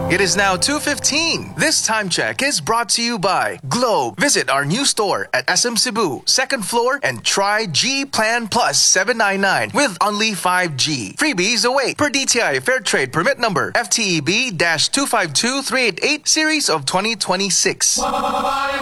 It is now 2:15. This time check is brought to you by Globe. Visit our new store at SM Cebu, second floor, and try G Plan Plus 799 with only 5G. Freebies await per DTI Fair Trade Permit Number FTEB-252388 Series of 2026.